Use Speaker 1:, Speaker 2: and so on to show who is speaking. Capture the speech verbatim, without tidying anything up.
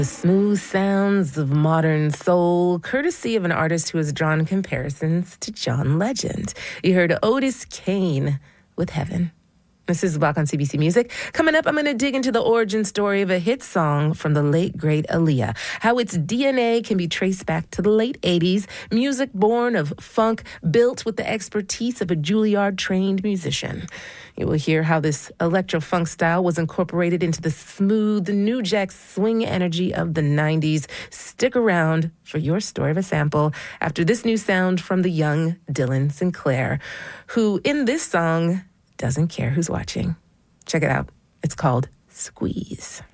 Speaker 1: The smooth sounds of modern soul, courtesy of an artist who has drawn comparisons to John Legend. You heard Otis Kane with Heaven. This is Block on C B C Music. Coming up, I'm going to dig into the origin story of a hit song from the late, great Aaliyah. How its D N A can be traced back to the late eighties. Music born of funk, built with the expertise of a Juilliard-trained musician. You will hear how this electro-funk style was incorporated into the smooth, new jack swing energy of the nineties. Stick around for your story of a sample after this new sound from the young Dylan Sinclair, who in this song doesn't care who's watching. Check it out. It's called Squeeze.